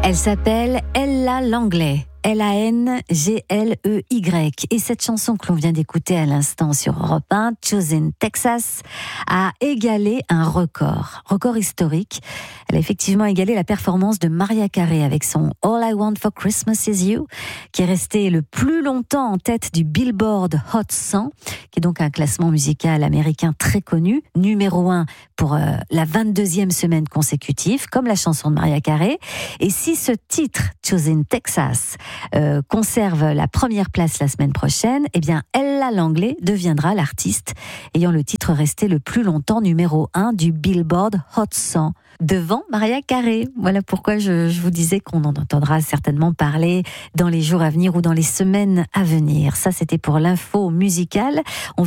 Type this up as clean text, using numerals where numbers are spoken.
Elle s'appelle Ella Langley. Langley. Et cette chanson que l'on vient d'écouter à l'instant sur Europe 1, Choosing Texas, a égalé un record historique. Elle a effectivement égalé la performance de Mariah Carey avec son All I Want for Christmas Is You, qui est resté le plus longtemps en tête du Billboard Hot 100, qui est donc un classement musical américain très connu, numéro 1 pour la 22e semaine consécutive, comme la chanson de Mariah Carey. Et si ce titre, Choosing Texas, conserve la première place la semaine prochaine, eh bien Ella Langley deviendra l'artiste ayant le titre resté le plus longtemps numéro 1 du Billboard Hot 100, devant Mariah Carey. Voilà pourquoi je vous disais qu'on en entendra certainement parler dans les jours à venir ou dans les semaines à venir. Ça, c'était pour l'info musicale.